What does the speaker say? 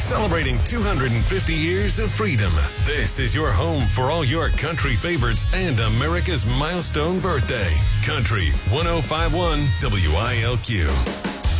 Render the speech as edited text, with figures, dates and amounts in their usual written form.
celebrating 250 years of freedom. This is your home for all your country favorites and America's milestone birthday. Country 1051 WILQ.